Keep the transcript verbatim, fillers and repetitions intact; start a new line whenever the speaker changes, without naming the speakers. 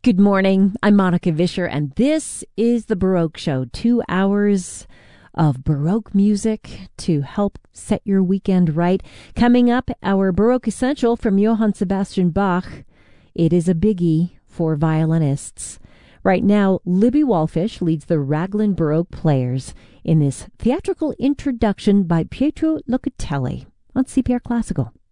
Good morning. I'm Monica Vischer, and this is the Baroque Show. Two hours of Baroque music to help set your weekend right. Coming up, our Baroque Essential from Johann Sebastian Bach. It is a biggie for violinists. Right now, Libby Wallfish leads the Raglan Baroque Players in this theatrical introduction by Pietro Locatelli on C P R Classical.